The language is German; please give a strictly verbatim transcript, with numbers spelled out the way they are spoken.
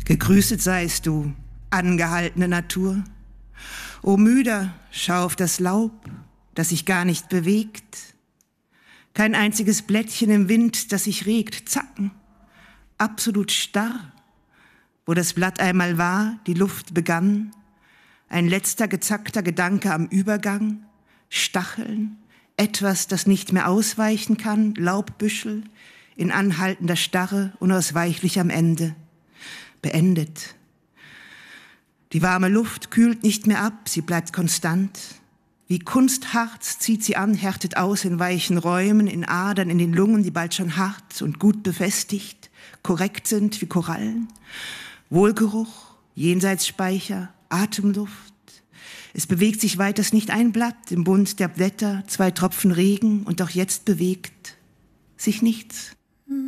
Gegrüßet seist du, angehaltene Natur. O müder, schau auf das Laub, das sich gar nicht bewegt. Kein einziges Blättchen im Wind, das sich regt, zacken, absolut starr. Wo das Blatt einmal war, die Luft begann, ein letzter gezackter Gedanke am Übergang, Stacheln, etwas, das nicht mehr ausweichen kann, Laubbüschel, in anhaltender Starre, unausweichlich am Ende. Beendet. Die warme Luft kühlt nicht mehr ab, sie bleibt konstant. Wie Kunstharz zieht sie an, härtet aus in weichen Räumen, in Adern, in den Lungen, die bald schon hart und gut befestigt, korrekt sind wie Korallen. Wohlgeruch, Jenseitsspeicher, Atemluft. Es bewegt sich weiters nicht ein Blatt im Bund der Blätter, zwei Tropfen Regen und auch jetzt bewegt sich nichts.